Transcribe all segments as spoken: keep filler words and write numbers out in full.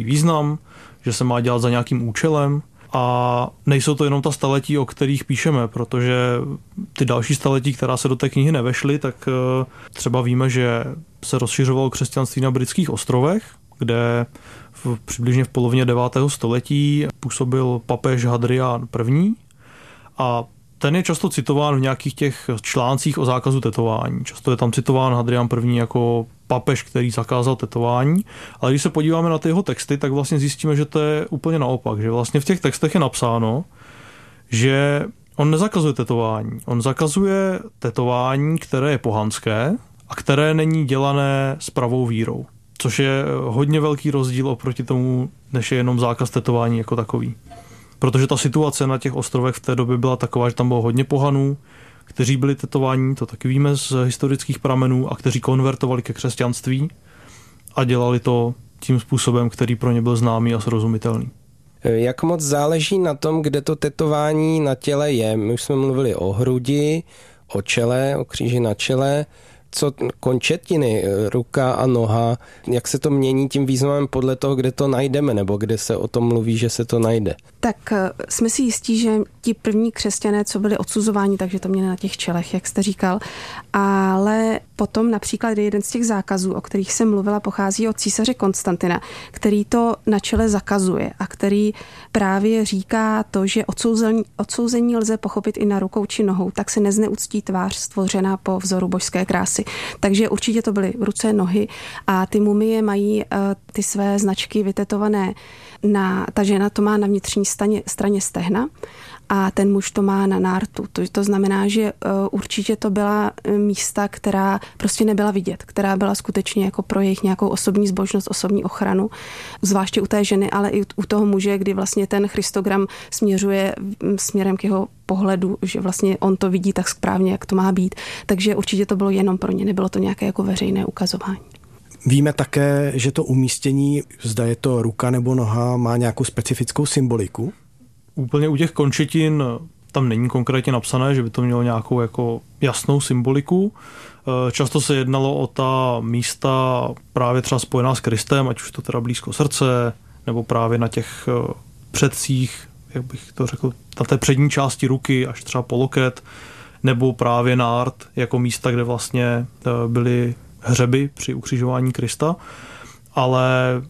význam, že se má dělat za nějakým účelem. A nejsou to jenom ta staletí, o kterých píšeme, protože ty další staletí, která se do té knihy nevešly, tak třeba víme, že se rozšiřovalo křesťanství na britských ostrovech, kde v, přibližně v polovině devátého století působil papež Hadrián I. A ten je často citován v nějakých těch článcích o zákazu tetování. Často je tam citován Hadrián I. jako papež, který zakázal tetování, ale když se podíváme na ty jeho texty, tak vlastně zjistíme, že to je úplně naopak, že vlastně v těch textech je napsáno, že on nezakazuje tetování. On zakazuje tetování, které je pohanské a které není dělané s pravou vírou, což je hodně velký rozdíl oproti tomu, než je jenom zákaz tetování jako takový. Protože ta situace na těch ostrovech v té době byla taková, že tam bylo hodně pohanů, kteří byli tetováni, to taky víme z historických pramenů, a kteří konvertovali ke křesťanství a dělali to tím způsobem, který pro ně byl známý a srozumitelný. Jak moc záleží na tom, kde to tetování na těle je? My už jsme mluvili o hrudi, o čele, o kříži na čele. Co končetiny, ruka a noha, jak se to mění tím významem podle toho, kde to najdeme, nebo kde se o tom mluví, že se to najde? Tak jsme si jistí, že ti první křesťané, co byli odsuzováni, takže to měli na těch čelech, jak jste říkal. Ale potom například jeden z těch zákazů, o kterých jsem mluvila, pochází od císaře Konstantina, který to na čele zakazuje a který právě říká to, že odsouzení, odsouzení lze pochopit i na rukou či nohou, tak se nezneuctí tvář stvořená po vzoru božské krásy. Takže určitě to byly ruce, nohy a ty mumie mají uh, ty své značky vytetované na, ta žena to má na vnitřní straně, straně stehna a ten muž to má na nártu. To, to znamená, že uh, určitě to byla místa, která prostě nebyla vidět, která byla skutečně jako pro jejich nějakou osobní zbožnost, osobní ochranu, zvláště u té ženy, ale i u toho muže, kdy vlastně ten Christogram směřuje směrem k jeho pohledu, že vlastně on to vidí tak správně, jak to má být. Takže určitě to bylo jenom pro ně, nebylo to nějaké jako veřejné ukazování. Víme také, že to umístění, zda je to ruka nebo noha, má nějakou specifickou symboliku? Úplně u těch končetin tam není konkrétně napsané, že by to mělo nějakou jako jasnou symboliku. Často se jednalo o ta místa právě třeba spojená s Kristem, ať už to teda blízko srdce, nebo právě na těch předcích, jak bych to řekl, na té přední části ruky, až třeba po loket, nebo právě nárt, jako místa, kde vlastně byly hřeby při ukřižování Krista. Ale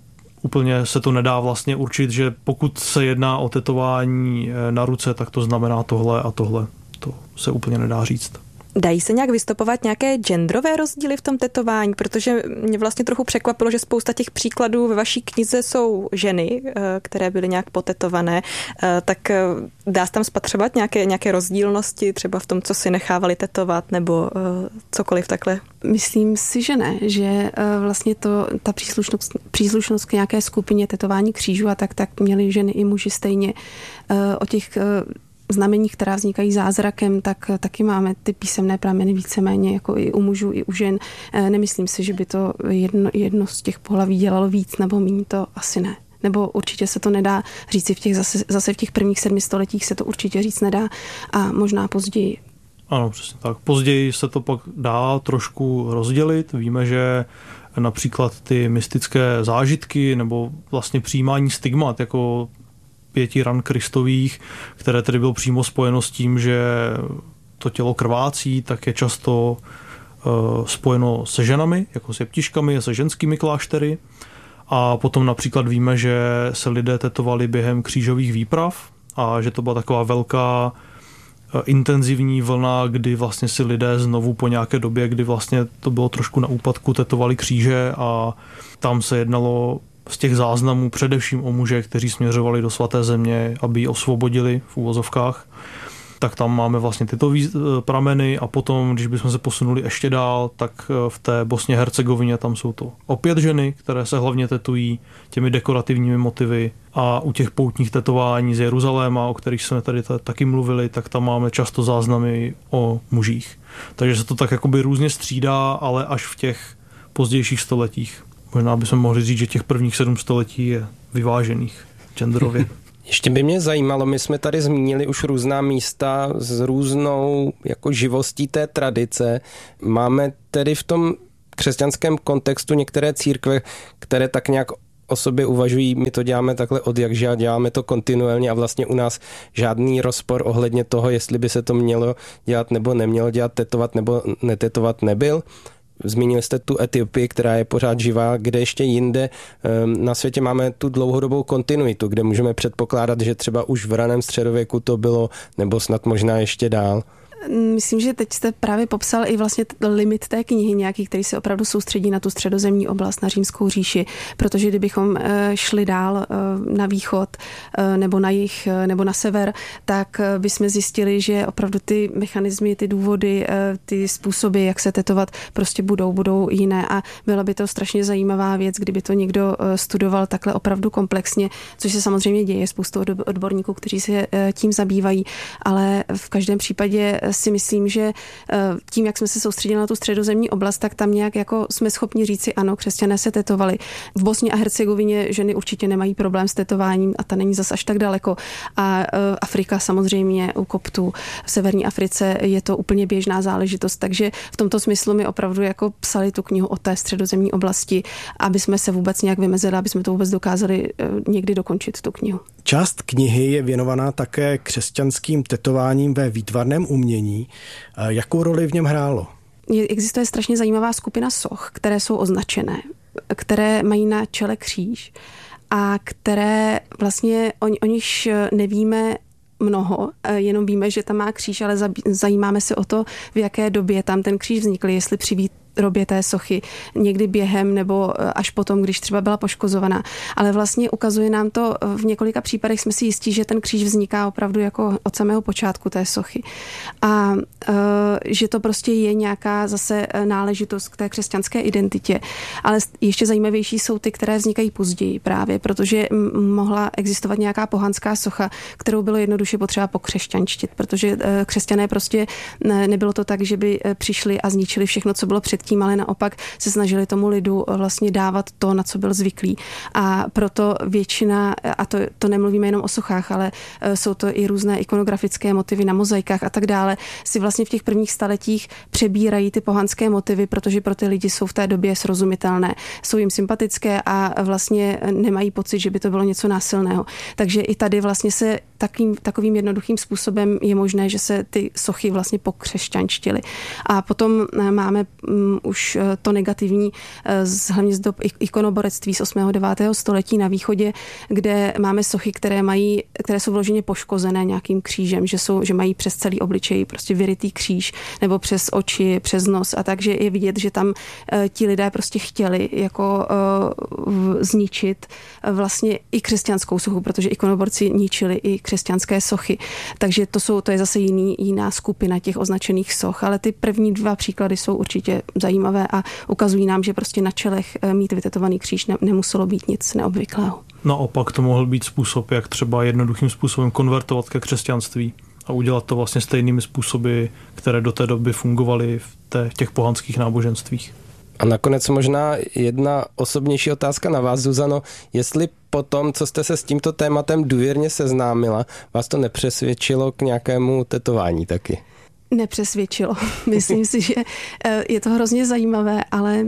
úplně se to nedá vlastně určit, že pokud se jedná o tetování na ruce, tak to znamená tohle a tohle. To se úplně nedá říct. Dají se nějak vystopovat nějaké genderové rozdíly v tom tetování? Protože mě vlastně trochu překvapilo, že spousta těch příkladů ve vaší knize jsou ženy, které byly nějak potetované. Tak dá se tam spatřovat nějaké, nějaké rozdílnosti třeba v tom, co si nechávali tetovat nebo cokoliv takhle? Myslím si, že ne, že vlastně to, ta příslušnost, příslušnost k nějaké skupině tetování křížů a tak, tak měly ženy i muži stejně. O těch znamení, která vznikají zázrakem, tak taky máme ty písemné prameny víceméně jako i u mužů, i u žen. Nemyslím si, že by to jedno, jedno z těch pohlaví dělalo víc nebo méně, to asi ne. Nebo určitě se to nedá říci v těch zase, zase v těch prvních sedmi stoletích se to určitě říct nedá a možná později. Ano, přesně tak. Později se to pak dá trošku rozdělit. Víme, že například ty mystické zážitky nebo vlastně přijímání stigmat jako pěti ran Kristových, které tedy bylo přímo spojeno s tím, že to tělo krvácí, tak je často uh, spojeno se ženami, jako s jeptiškami, se ženskými kláštery. A potom například víme, že se lidé tetovali během křížových výprav a že to byla taková velká uh, intenzivní vlna, kdy vlastně si lidé znovu po nějaké době, kdy vlastně to bylo trošku na úpadku, tetovali kříže a tam se jednalo z těch záznamů především o muže, kteří směřovali do svaté země, aby ji osvobodili v uvozovkách. Tak tam máme vlastně tyto prameny a potom, když bychom se posunuli ještě dál, tak v té Bosně Hercegovině tam jsou to opět ženy, které se hlavně tetují těmi dekorativními motivy a u těch poutních tetování z Jeruzaléma, o kterých jsme tady taky mluvili, tak tam máme často záznamy o mužích. Takže se to tak jakoby různě střídá, ale až v těch pozdějších stoletích. Možná bychom mohli říct, že těch prvních sedm století je vyvážených genderově. Ještě by mě zajímalo, my jsme tady zmínili už různá místa s různou jako živostí té tradice. Máme tedy v tom křesťanském kontextu některé církve, které tak nějak o sobě uvažují, my to děláme takhle od jakživa, děláme to kontinuálně a vlastně u nás žádný rozpor ohledně toho, jestli by se to mělo dělat nebo nemělo dělat, tetovat nebo netetovat nebyl. Zmínili jste tu Etiopii, která je pořád živá, kde ještě jinde na světě máme tu dlouhodobou kontinuitu, kde můžeme předpokládat, že třeba už v raném středověku to bylo, nebo snad možná ještě dál. Myslím, že teď jste právě popsal i vlastně limit té knihy nějaký, který se opravdu soustředí na tu středozemní oblast, na Římskou říši, protože kdybychom šli dál na východ nebo na jih nebo na sever, tak bychom zjistili, že opravdu ty mechanismy, ty důvody, ty způsoby, jak se tetovat, prostě budou, budou jiné a byla by to strašně zajímavá věc, kdyby to někdo studoval takhle opravdu komplexně, což se samozřejmě děje, spoustu odborníků, kteří se tím zabývají, ale v každém případě si myslím, že tím, jak jsme se soustředili na tu středozemní oblast, tak tam nějak jako jsme schopni říci, ano, křesťané se tetovali. V Bosně a Hercegovině ženy určitě nemají problém s tetováním a ta není zas až tak daleko. A Afrika samozřejmě u koptů. V severní Africe je to úplně běžná záležitost, takže v tomto smyslu mi opravdu jako psali tu knihu o té středozemní oblasti, aby jsme se vůbec nějak vymezili, aby jsme to vůbec dokázali někdy dokončit tu knihu. Část knihy je věnovaná také křesťanským tetováním ve výtvarném umění. Jakou roli v něm hrálo? Existuje strašně zajímavá skupina soch, které jsou označené, které mají na čele kříž a které vlastně o, o nich nevíme mnoho, jenom víme, že tam má kříž, ale zajímáme se o to, v jaké době tam ten kříž vznikl, jestli při výrobě té sochy, někdy během nebo až potom, když třeba byla poškozovaná. Ale vlastně ukazuje nám to, v několika případech jsme si jistí, že ten kříž vzniká opravdu jako od samého počátku té sochy. A že to prostě je nějaká zase náležitost k té křesťanské identitě. Ale ještě zajímavější jsou ty, které vznikají později právě, protože mohla existovat nějaká pohanská socha, kterou bylo jednoduše potřeba pokřesťančtit, protože křesťané prostě nebylo to tak, že by přišli a zničili všechno, co bylo předtím, ale naopak se snažili tomu lidu vlastně dávat to, na co byl zvyklý. A proto většina, a to, to nemluvíme jenom o sochách, ale jsou to i různé ikonografické motivy na mozaikách a tak dále, si vlastně v těch prvních staletích přebírají ty pohanské motivy, protože pro ty lidi jsou v té době srozumitelné, jsou jim sympatické a vlastně nemají pocit, že by to bylo něco násilného. Takže i tady vlastně se takým, takovým jednoduchým způsobem je možné, že se ty sochy vlastně pokřesťanštily. A potom máme um, už to negativní, z, hlavně z dob ikonoborectví z osmého devátého století na východě, kde máme sochy, které mají, které jsou vloženě poškozené nějakým křížem, že jsou, že mají přes celý obličej prostě vyrytý kříž, nebo přes oči, přes nos a takže je vidět, že tam uh, ti lidé prostě chtěli jako uh, zničit uh, vlastně i křesťanskou sochu, protože ikonoborci ničili i křesťanské sochy. Takže to jsou, to je zase jiný, jiná skupina těch označených soch, ale ty první dva příklady jsou určitě zajímavé a ukazují nám, že prostě na čelech mít vytetovaný kříž ne, nemuselo být nic neobvyklého. Naopak to mohl být způsob, jak třeba jednoduchým způsobem konvertovat ke křesťanství a udělat to vlastně stejnými způsoby, které do té doby fungovaly v, té, v těch pohanských náboženstvích. A nakonec možná jedna osobnější otázka na vás, Zuzano. Jestli po tom, co jste se s tímto tématem důvěrně seznámila, vás to nepřesvědčilo k nějakému tetování taky? Nepřesvědčilo. Myslím si, že je to hrozně zajímavé, ale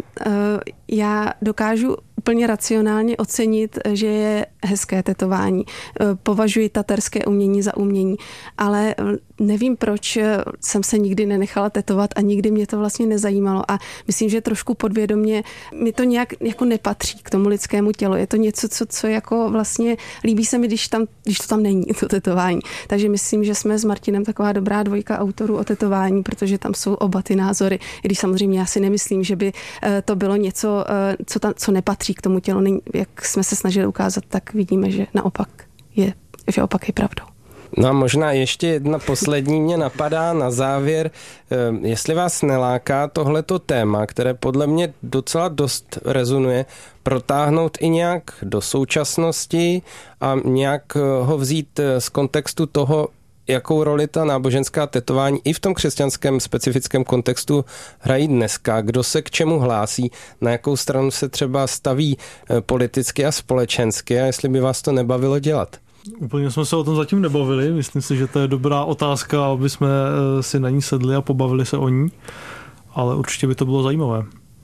já dokážu úplně racionálně ocenit, že je hezké tetování. Považuji taterské umění za umění, ale nevím, proč jsem se nikdy nenechala tetovat a nikdy mě to vlastně nezajímalo a myslím, že trošku podvědomě mi to nějak jako nepatří k tomu lidskému tělu. Je to něco, co, co jako vlastně líbí se mi, když, tam, když to tam není, to tetování. Takže myslím, že jsme s Martinem taková dobrá dvojka autorů o tetování, protože tam jsou oba ty názory. I když samozřejmě já si nemyslím, že by to bylo něco, co, tam, co nepatří k tomu tělu. Jak jsme se snažili ukázat, tak vidíme, že naopak je, že opak je pravdou. No a možná ještě jedna poslední mě napadá na závěr. Jestli vás neláká tohleto téma, které podle mě docela dost rezonuje, protáhnout i nějak do současnosti a nějak ho vzít z kontextu toho, jakou roli ta náboženská tetování i v tom křesťanském specifickém kontextu hrají dneska, kdo se k čemu hlásí, na jakou stranu se třeba staví politicky a společensky a jestli by vás to nebavilo dělat. Úplně jsme se o tom zatím nebavili, myslím si, že to je dobrá otázka, aby jsme si na ní sedli a pobavili se o ní, ale určitě by to bylo zajímavé.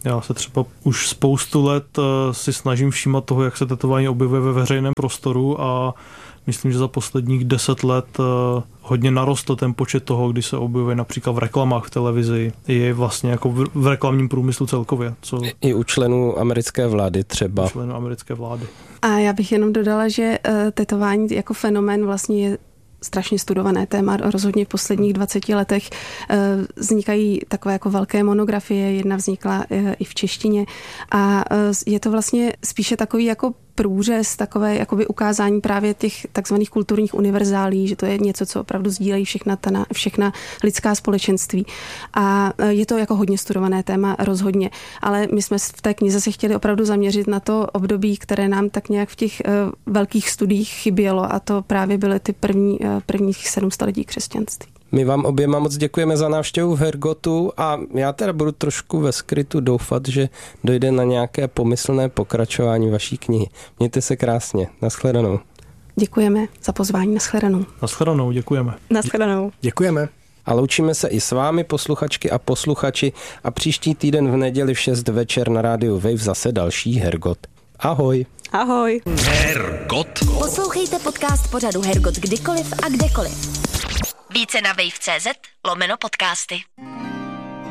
Já se třeba už spoustu let si snažím všímat toho, jak se tetování objevuje ve veřejném prostoru a myslím, že za posledních deset let hodně narostl ten počet toho, kdy se objevuje například v reklamách v televizi, je vlastně jako v reklamním průmyslu celkově. Co... I u členů americké vlády třeba. U členů americké vlády. A já bych jenom dodala, že tetování jako fenomén vlastně je strašně studované téma. Rozhodně v posledních dvaceti letech vznikají takové jako velké monografie, jedna vznikla i v češtině a je to vlastně spíše takový jako průřez, takové jakoby ukázání právě těch takzvaných kulturních univerzálí, že to je něco, co opravdu sdílejí všechna, ta, všechna lidská společenství. A je to jako hodně studované téma, rozhodně. Ale my jsme v té knize se chtěli opravdu zaměřit na to období, které nám tak nějak v těch uh, velkých studiích chybělo a to právě byly ty první, uh, prvních sedm staletí křesťanství. My vám oběma moc děkujeme za návštěvu v Hergotu a já teda budu trošku ve skrytu doufat, že dojde na nějaké pomyslné pokračování vaší knihy. Mějte se krásně. Naschledanou. Děkujeme za pozvání. Naschledanou. Naschledanou, děkujeme. Naschledanou. Děkujeme. A loučíme se i s vámi, posluchačky a posluchači, a příští týden v neděli v šest večer na rádiu Wave zase další Hergot. Ahoj. Ahoj. Hergot. Poslouchejte podcast pořadu Hergot kdykoliv a kdekoliv. Více na wave tečka cé zet lomeno podcasty.